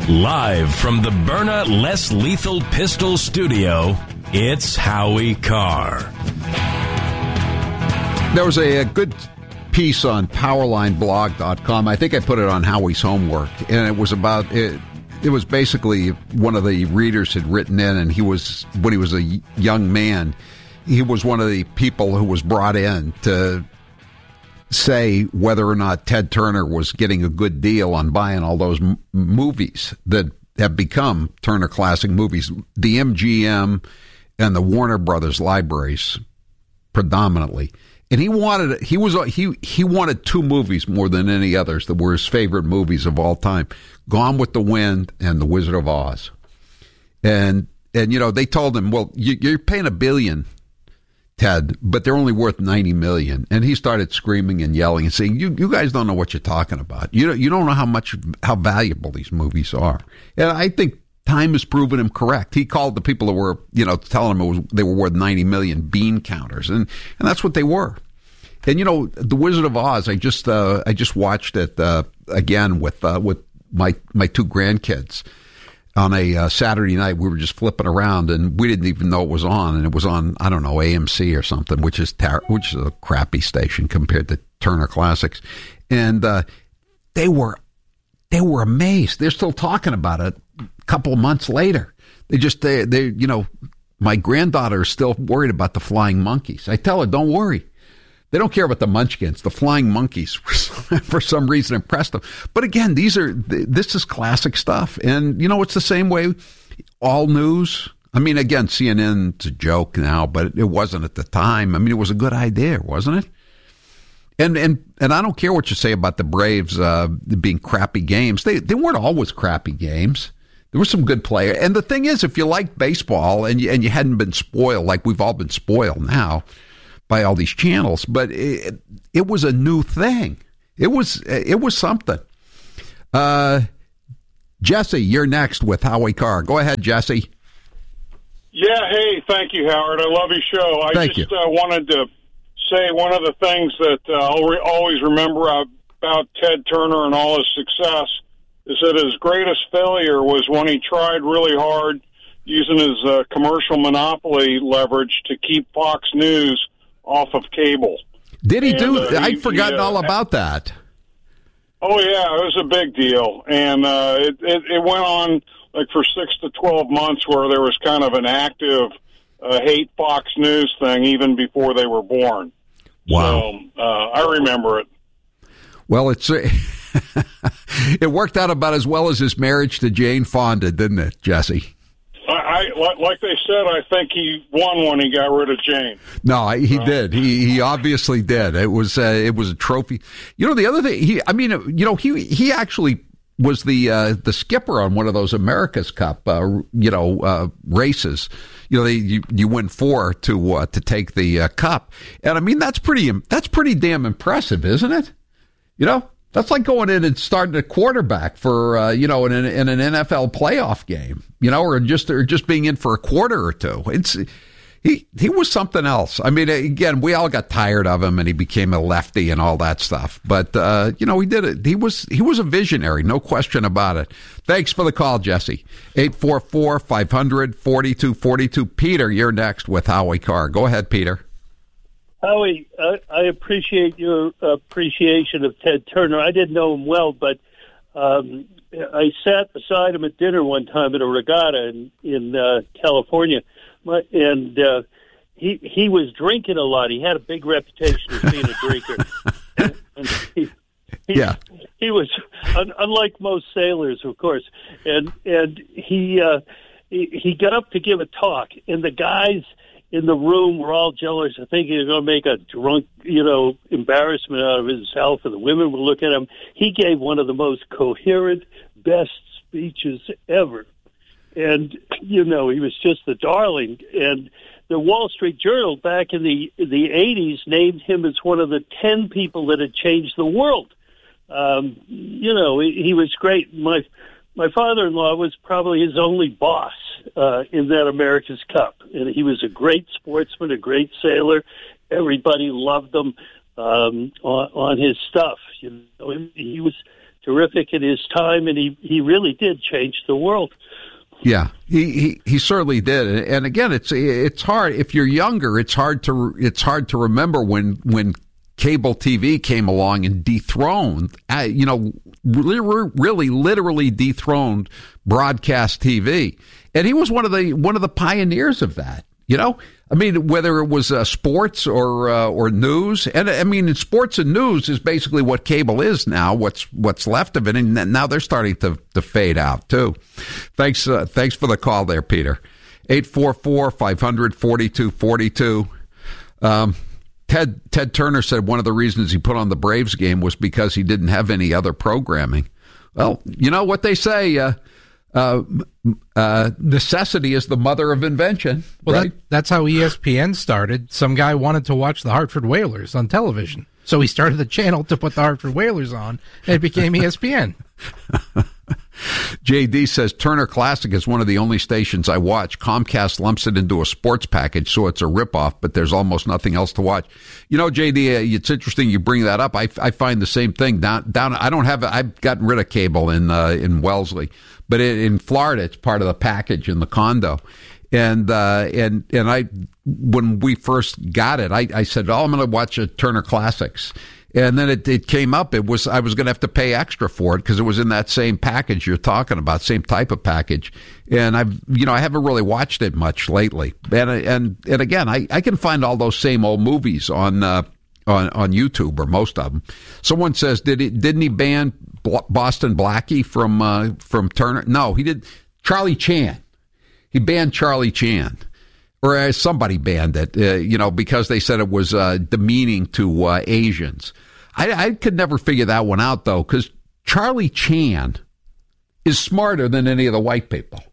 Live from the Byrna Less Lethal Pistol Studio, it's Howie Carr. There was a good piece on powerlineblog.com. I think I put it on Howie's Homework, and it was about it. It was basically one of the readers had written in, and when he was a young man, he was one of the people who was brought in to say whether or not Ted Turner was getting a good deal on buying all those movies that have become Turner Classic Movies, the MGM and the Warner Brothers libraries predominantly. And he wanted two movies more than any others that were his favorite movies of all time: Gone with the Wind and The Wizard of Oz. And they told him, well, you're paying $1 billion, Ted, but they're only worth $90 million. And he started screaming and yelling and saying, you guys don't know what you're talking about. You don't know how valuable these movies are. And I think time has proven him correct. He called the people that were, telling him they were worth $90 million bean counters. And that's what they were. And, The Wizard of Oz, I just watched it again with my two grandkids. On a Saturday night, we were just flipping around, and we didn't even know it was on. And it was on, I don't know, AMC or something, which is a crappy station compared to Turner Classics. And they were amazed. They're still talking about it a couple of months later. My granddaughter is still worried about the flying monkeys. I tell her, don't worry. They don't care about the munchkins. The flying monkeys, for some reason, impressed them. But again, this is classic stuff. And, it's the same way all news. I mean, again, CNN's a joke now, but it wasn't at the time. I mean, it was a good idea, wasn't it? And I don't care what you say about the Braves being crappy games. They weren't always crappy games. There were some good players. And the thing is, if you like baseball and you hadn't been spoiled, like we've all been spoiled now by all these channels, but it was a new thing. It was something. Jesse, you're next with Howie Carr. Go ahead, Jesse. Yeah, hey, thank you, Howard. I love your show. I just wanted to say one of the things that I'll always remember about Ted Turner and all his success is that his greatest failure was when he tried really hard using his commercial monopoly leverage to keep Fox News off of cable. Did he do? I'd forgotten all about that. Oh yeah, it was a big deal, and it went on like for 6 to 12 months, where there was kind of an active hate Fox News thing even before they were born. Wow, so, I remember it. Well, it worked out about as well as his marriage to Jane Fonda, didn't it, Jesse? Like they said, I think he won when he got rid of Jane. No, he did. He obviously did. It was a trophy. The other thing, he actually was the skipper on one of those America's Cup, races. You win 4 to take the cup, and I mean that's pretty damn impressive, isn't it? That's like going in and starting a quarterback for, in an NFL playoff game, or just being in for a quarter or two. He was something else. I mean, again, we all got tired of him and he became a lefty and all that stuff. But, he did it. He was a visionary, no question about it. Thanks for the call, Jesse. 844-500-4242. Peter, you're next with Howie Carr. Go ahead, Peter. Howie, I appreciate your appreciation of Ted Turner. I didn't know him well, but I sat beside him at dinner one time at a regatta in California, and he was drinking a lot. He had a big reputation as being a drinker. and he was unlike most sailors, of course, and he got up to give a talk, and the guys in the room were all jealous. I think he was going to make a drunk, embarrassment out of himself, and the women were looking at him. He gave one of the most coherent, best speeches ever. And, he was just the darling. And the Wall Street Journal back in the 80s named him as one of the 10 people that had changed the world. He was great. My father-in-law was probably his only boss in that America's Cup, and he was a great sportsman, a great sailor. Everybody loved him on his stuff. He was terrific in his time, and he really did change the world. Yeah, he certainly did. And again, it's hard if you're younger. It's hard to remember when cable TV came along and dethroned, really literally dethroned broadcast TV. And he was one of the pioneers of that. I mean, whether it was sports or news, and I mean, sports and news is basically what cable is now. What's left of it, and now they're starting to fade out too. Thanks for the call there, Peter. 844-500-4242. Ted Turner said one of the reasons he put on the Braves game was because he didn't have any other programming. Well, you know what they say. Necessity is the mother of invention. Well, right? That's how ESPN started. Some guy wanted to watch the Hartford Whalers on television, so he started the channel to put the Hartford Whalers on, and it became ESPN. JD says Turner Classic is one of the only stations I watch. Comcast lumps it into a sports package, so it's a ripoff, but there's almost nothing else to watch. JD, it's interesting you bring that up. I find the same thing down. I don't have. I've gotten rid of cable in Wellesley, but in Florida, it's part of the package in the condo. And I, when we first got it, I said, I'm going to watch a Turner Classics. And then it came up. I was going to have to pay extra for it because it was in that same package you're talking about, same type of package. And I haven't really watched it much lately. And again, I can find all those same old movies on YouTube, or most of them. Someone says, didn't he ban Boston Blackie from Turner? No, he did. Charlie Chan. He banned Charlie Chan. Or somebody banned it, because they said it was demeaning to Asians. I could never figure that one out, though, because Charlie Chan is smarter than any of the white people.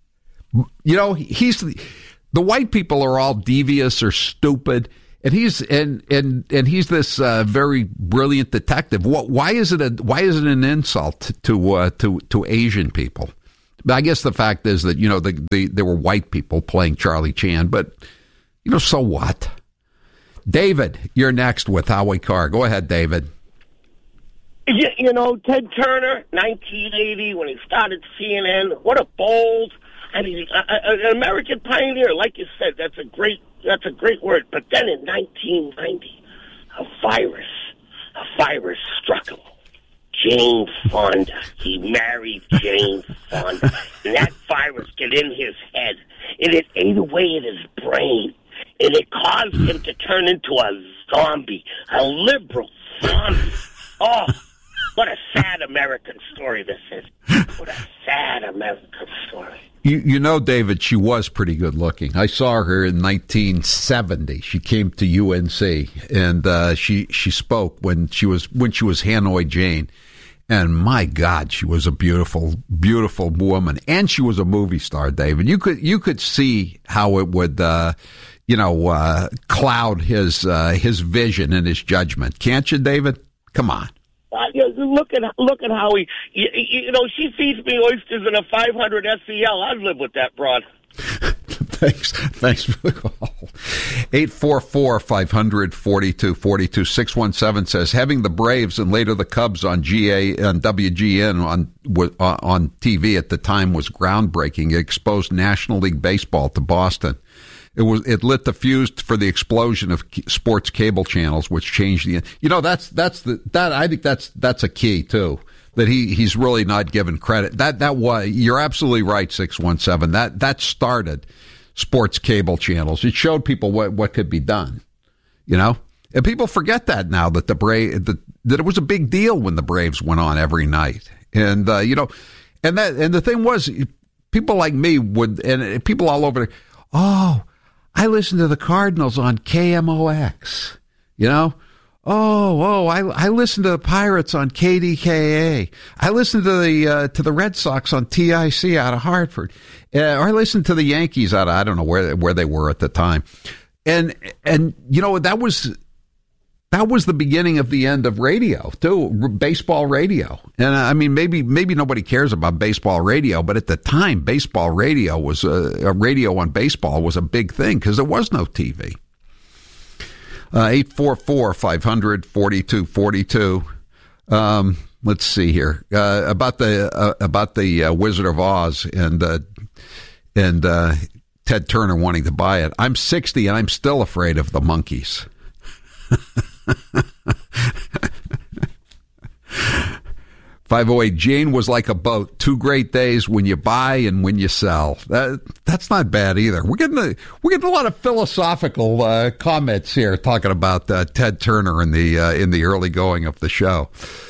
The white people are all devious or stupid, and he's this very brilliant detective. Why is it an insult to Asian people? I guess the fact is that, there were white people playing Charlie Chan, but, so what? David, you're next with Howie Carr. Go ahead, David. Ted Turner, 1980, when he started CNN, what a bold, an American pioneer, like you said, that's a great word. But then in 1990, a virus struck him. Jane Fonda. He married Jane Fonda. And that virus got in his head, and it ate away at his brain. And it caused him to turn into a zombie, a liberal zombie. Oh, what a sad American story this is. What a sad American story. David, she was pretty good looking. I saw her in 1970. She came to UNC, and she spoke when she was Hanoi Jane. And my God, she was a beautiful, beautiful woman, and she was a movie star. David, you could see how it would, cloud his vision and his judgment, can't you, David? Come on. Look at how she feeds me oysters in a 500 SEL. I'd live with that broad. Thanks for the call. 844-500-4242. 617 says having the Braves and later the Cubs on WGN on TV at the time was groundbreaking. It exposed National League Baseball to Boston. It lit the fuse for the explosion of sports cable channels, which changed I think that's a key too. That he's really not given credit. That was, you're absolutely right, 617. That started sports cable channels. It showed people what could be done, and people forget that now that that it was a big deal when the Braves went on every night, and the thing was, people like me and people all over. I listened to the Cardinals on KMOX, I listened to the Pirates on KDKA. I listened to the Red Sox on TIC out of Hartford, or I listened to the Yankees out of, I don't know where they were at the time, and that was the beginning of the end of radio too, baseball radio. And I mean, maybe nobody cares about baseball radio, but at the time, baseball radio was a radio on baseball was a big thing because there was no TV. 844-500-4242. Let's see here about the Wizard of Oz and Ted Turner wanting to buy it. I'm 60 and I'm still afraid of the monkeys. 508, Jane was like a boat. 2 great days when you buy and when you sell. That's not bad either. We're getting a lot of philosophical comments here talking about Ted Turner in the early going of the show.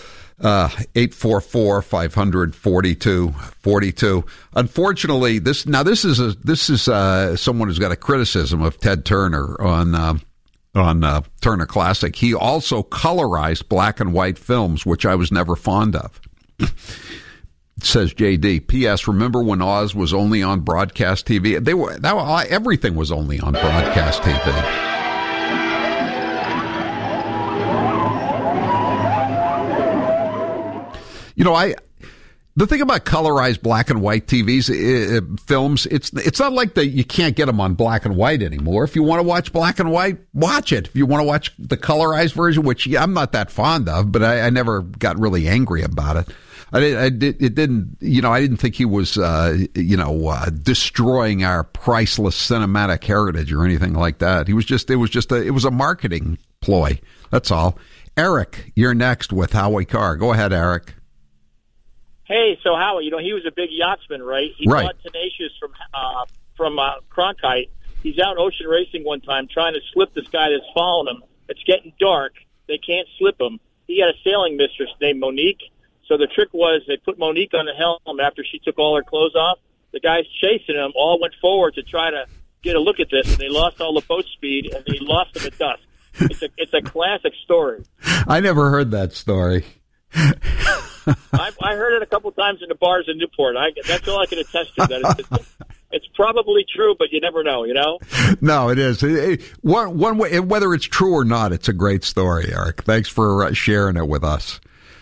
844-500-4242. Unfortunately, this is someone who's got a criticism of Ted Turner on Turner Classic. He also colorized black and white films, which I was never fond of. Says JD. P.S. Remember when Oz was only on broadcast TV? Everything was only on broadcast TV. You know, the thing about colorized black and white films, it's not like that you can't get them on black and white anymore. If you want to watch black and white, watch it. If you want to watch the colorized version, which I'm not that fond of, but I never got really angry about it. I didn't think he was, destroying our priceless cinematic heritage or anything like that. It was a marketing ploy. That's all. Eric, you're next with Howie Carr. Go ahead, Eric. Hey, so Howie, he was a big yachtsman, right? He bought Tenacious from Cronkite. He's out ocean racing one time trying to slip this guy that's following him. It's getting dark. They can't slip him. He had a sailing mistress named Monique. So the trick was they put Monique on the helm after she took all her clothes off. The guys chasing him all went forward to try to get a look at this, and they lost all the boat speed, and they lost him at dusk. It's a classic story. I never heard that story. I heard it a couple times in the bars in Newport. That's all I can attest to. That it's probably true, but you never know, No, it is. One way, whether it's true or not, it's a great story, Eric. Thanks for sharing it with us.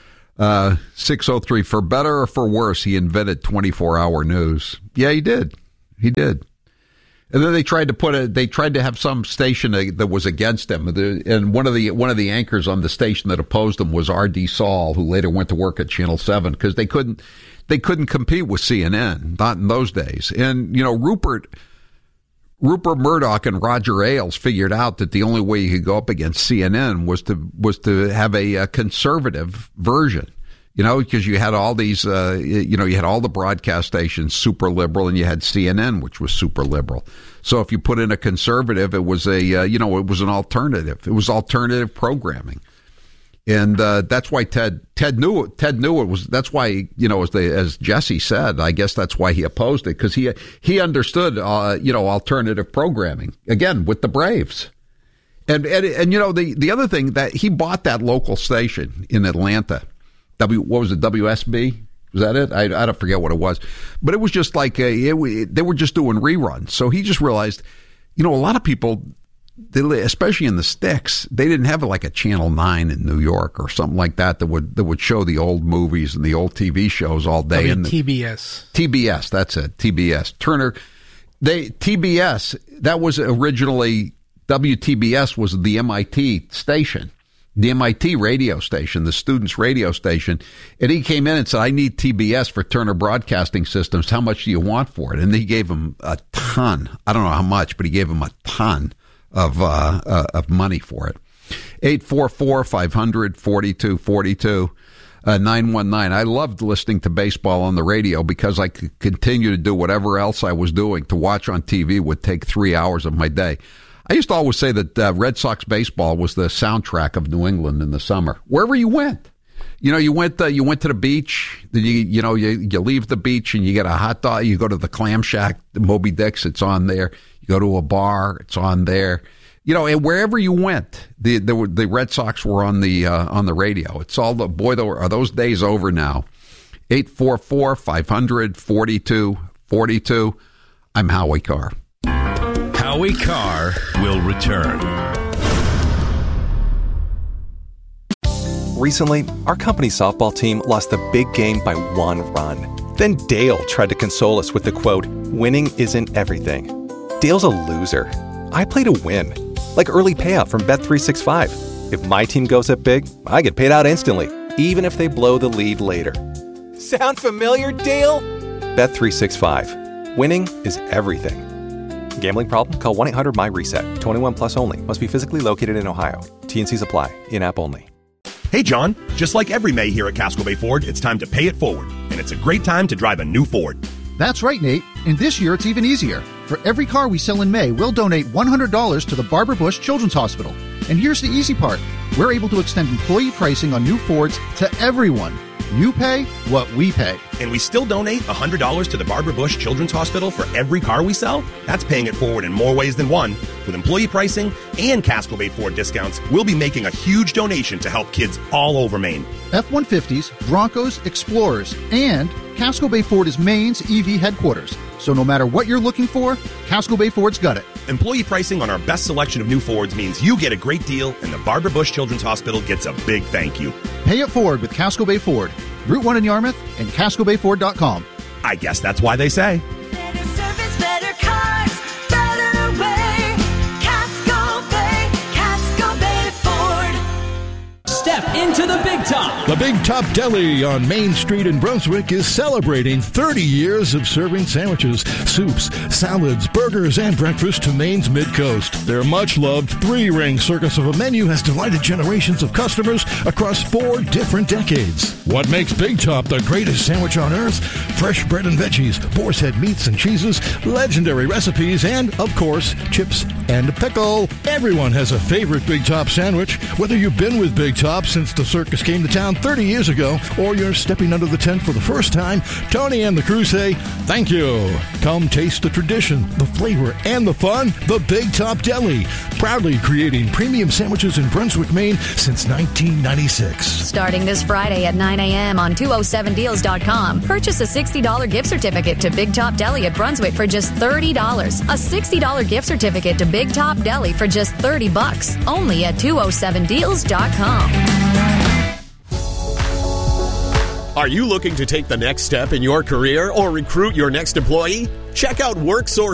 603, for better or for worse, he invented 24-hour news. Yeah, he did. And then they tried to have some station that was against him. And one of the anchors on the station that opposed him was R.D. Saul, who later went to work at Channel 7, because they couldn't compete with CNN, not in those days. And, Rupert Murdoch and Roger Ailes figured out that the only way you could go up against CNN was to have a conservative version. Because you had all these, you had all the broadcast stations super liberal, and you had CNN, which was super liberal. So if you put in a conservative, it was it was an alternative. It was alternative programming, and that's why Ted knew it. Ted knew it was. That's why as Jesse said, I guess that's why he opposed it, because he understood alternative programming again with the Braves. And the other thing, that he bought that local station in Atlanta. What was it, WSB? Was that it? I don't forget what it was. But it was just like, they were just doing reruns. So he just realized, a lot of people, especially in the sticks, they didn't have like a Channel 9 in New York or something like that would show the old movies and the old TV shows all day. TBS, that's it, TBS. Turner, TBS, that was originally, WTBS was the MIT station. The MIT radio station, the students' radio station, and he came in and said, I need TBS for Turner Broadcasting Systems. How much do you want for it? And he gave him a ton. I don't know how much, but he gave him a ton of money for it. 844-500-4242, 919. I loved listening to baseball on the radio because I could continue to do whatever else I was doing. To watch on TV would take 3 hours of my day. I used to always say that Red Sox baseball was the soundtrack of New England in the summer. Wherever you went, you went to the beach. Then you leave the beach and you get a hot dog. You go to the Clam Shack, the Moby Dick's, it's on there. You go to a bar, it's on there. And wherever you went, the Red Sox were on the radio. It's all are those days over now? 844-500-4242. I'm Howie Carr. Howie Carr will return. Recently, our company's softball team lost the big game by 1 run. Then Dale tried to console us with the quote, "Winning isn't everything." Dale's a loser. I play to win, like early payout from Bet365. If my team goes up big, I get paid out instantly. even if they blow the lead later. Sound familiar, Dale? Bet365. Winning is everything. Gambling problem? Call 1-800-MY-RESET. 21 plus only. Must be physically located in Ohio. T&Cs apply. In-app only. Hey, John. Just like every May here at Casco Bay Ford, it's time to pay it forward. And it's a great time to drive a new Ford. That's right, Nate. And this year it's even easier. For every car we sell in May, we'll donate $100 to the Barbara Bush Children's Hospital. And here's the easy part. We're able to extend employee pricing on new Fords to everyone. You pay what we pay. And we still donate $100 to the Barbara Bush Children's Hospital for every car we sell? That's paying it forward in more ways than one. With employee pricing and Casco Bay Ford discounts, we'll be making a huge donation to help kids all over Maine. F-150s, Broncos, Explorers, and Casco Bay Ford is Maine's EV headquarters. So no matter what you're looking for, Casco Bay Ford's got it. Employee pricing on our best selection of new Fords means you get a great deal, and the Barbara Bush Children's Hospital gets a big thank you. Pay it forward with Casco Bay Ford. Route 1 in Yarmouth and CascoBayFord.com. I guess that's why they say. Better service, better cars, better way. Casco Bay Ford. Step into the Big Top. The Big Top Deli on Main Street in Brunswick is celebrating 30 years of serving sandwiches, soups, salads, burgers, and breakfast to Maine's Mid-Coast. Their much-loved three-ring circus of a menu has delighted generations of customers across 4 different decades. What makes Big Top the greatest sandwich on earth? Fresh bread and veggies, boar's head meats and cheeses, legendary recipes, and, of course, chips and a pickle. Everyone has a favorite Big Top sandwich, whether you've been with Big Top since the circus came to town 30 years ago, or you're stepping under the tent for the first time. Tony and the crew say, thank you. Come taste the tradition, the flavor, and the fun. The Big Top Deli, proudly creating premium sandwiches in Brunswick, Maine since 1996. Starting this Friday at 9 a.m. on 207deals.com. Purchase a $60 gift certificate to Big Top Deli at Brunswick for just $30. A $60 gift certificate to Big Top Deli for just $30. Only at 207deals.com. Are you looking to take the next step in your career or recruit your next employee? Check out WorkSource